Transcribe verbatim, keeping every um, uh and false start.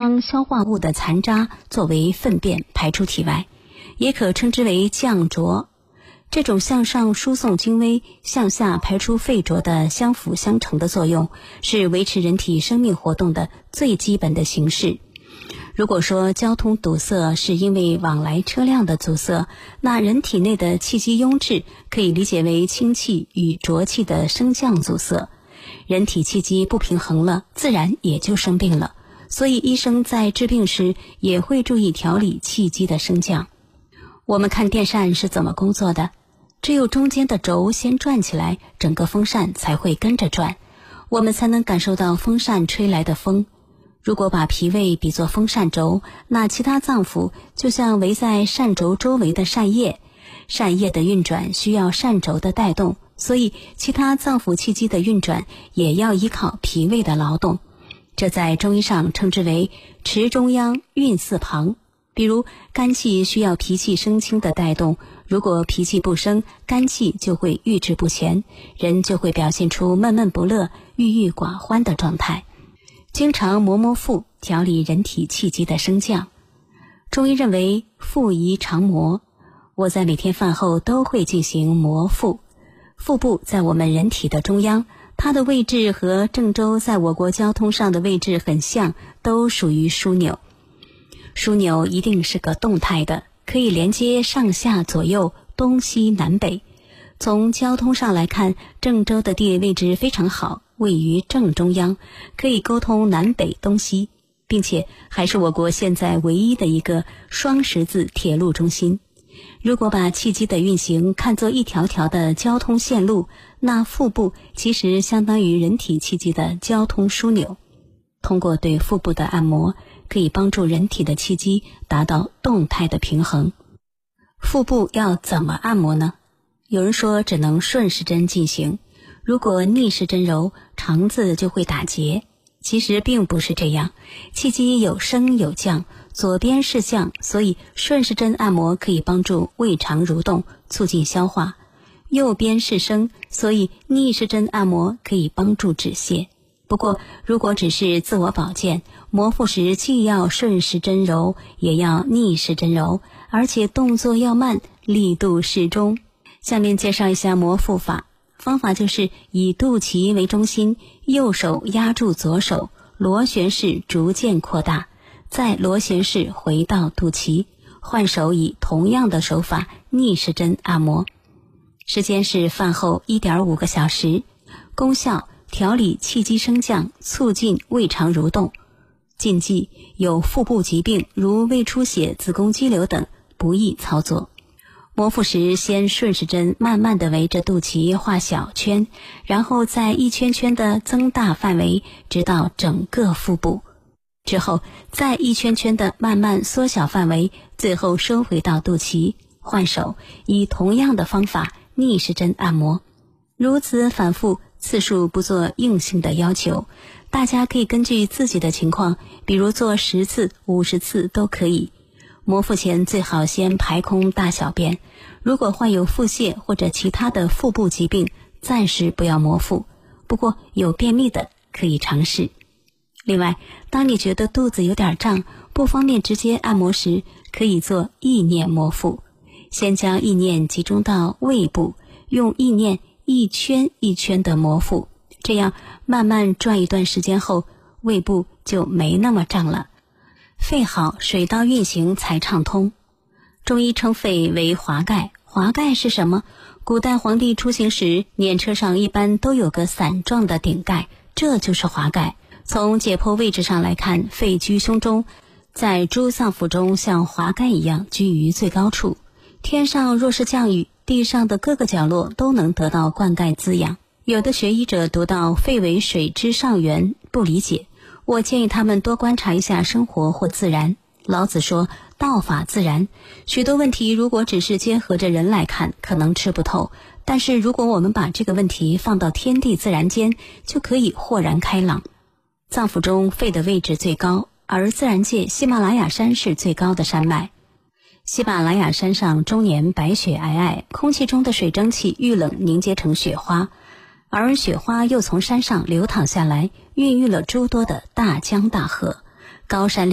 将消化物的残渣作为粪便排出体外，也可称之为降浊。这种向上输送精微、向下排出废浊的相辅相成的作用，是维持人体生命活动的最基本的形式。如果说交通堵塞是因为往来车辆的阻塞，那人体内的气机壅滞可以理解为氢气与浊气的升降阻塞。人体气机不平衡了，自然也就生病了。所以医生在治病时也会注意调理气机的升降。我们看电扇是怎么工作的，只有中间的轴先转起来，整个风扇才会跟着转，我们才能感受到风扇吹来的风。如果把脾胃比作风扇轴，那其他脏腑就像围在扇轴周围的扇叶，扇叶的运转需要扇轴的带动，所以其他脏腑气机的运转也要依靠脾胃的劳动。这在中医上称之为持中央，运四旁。比如肝气需要脾气升清的带动，如果脾气不升，肝气就会郁滞不前，人就会表现出闷闷不乐、郁郁寡欢的状态。经常磨磨腹，调理人体气机的升降。中医认为腹宜常磨，我在每天饭后都会进行磨腹。腹部在我们人体的中央，它的位置和郑州在我国交通上的位置很像，都属于枢纽。枢纽一定是个动态的，可以连接上下左右、东西南北。从交通上来看，郑州的地理位置非常好，位于正中央，可以沟通南北东西，并且还是我国现在唯一的一个双十字铁路中心。如果把气机的运行看作一条条的交通线路，那腹部其实相当于人体气机的交通枢纽。通过对腹部的按摩，可以帮助人体的气机达到动态的平衡。腹部要怎么按摩呢？有人说只能顺时针进行，如果逆时针揉，肠子就会打结。其实并不是这样，气机有升有降，左边是降，所以顺时针按摩可以帮助胃肠蠕动，促进消化；右边是升，所以逆时针按摩可以帮助止泻。不过如果只是自我保健，磨腹时既要顺时针揉，也要逆时针揉，而且动作要慢，力度适中。下面介绍一下磨腹法。方法就是以肚脐为中心，右手压住左手，螺旋式逐渐扩大，再螺旋式回到肚脐，换手以同样的手法逆时针按摩。时间是饭后 一点五个小时。功效：调理气机升降，促进胃肠蠕动。禁忌：有腹部疾病如胃出血、子宫肌瘤等，不宜操作。磨腹时，先顺时针慢慢地围着肚脐画小圈，然后再一圈圈地增大范围，直到整个腹部。之后再一圈圈地慢慢缩小范围，最后收回到肚脐，换手，以同样的方法逆时针按摩。如此反复，次数不做硬性的要求，大家可以根据自己的情况，比如做十次、五十次都可以。磨腹前最好先排空大小便，如果患有腹泻或者其他的腹部疾病，暂时不要磨腹，不过有便秘的可以尝试。另外，当你觉得肚子有点胀，不方便直接按摩时，可以做意念磨腹。先将意念集中到胃部，用意念一圈一圈的磨腹，这样慢慢转一段时间后，胃部就没那么胀了。肺好，水道运行才畅通。中医称肺为华盖，华盖是什么？古代皇帝出行时，辇车上一般都有个伞状的顶盖，这就是华盖。从解剖位置上来看，肺居胸中，在诸脏腑中像华盖一样居于最高处。天上若是降雨，地上的各个角落都能得到灌溉滋养。有的学医者读到肺为水之上源，不理解，我建议他们多观察一下生活或自然。老子说道法自然，许多问题如果只是结合着人来看，可能吃不透，但是如果我们把这个问题放到天地自然间，就可以豁然开朗。脏腑中肺的位置最高，而自然界喜马拉雅山是最高的山脉。喜马拉雅山上终年白雪皑皑，空气中的水蒸气遇冷凝结成雪花，而雪花又从山上流淌下来，孕育了诸多的大江大河。高山